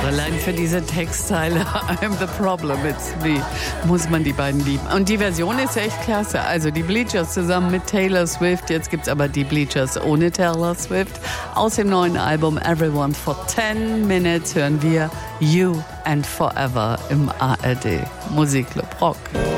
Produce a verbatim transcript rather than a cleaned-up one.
Allein für diese Textzeile I'm the problem, it's me, muss man die beiden lieben. Und die Version ist echt klasse. Also die Bleachers zusammen mit Taylor Swift. Jetzt gibt's aber die Bleachers ohne Taylor Swift. Aus dem neuen Album Everyone for ten Minutes hören wir You and Forever im A R D Musikclub Rock.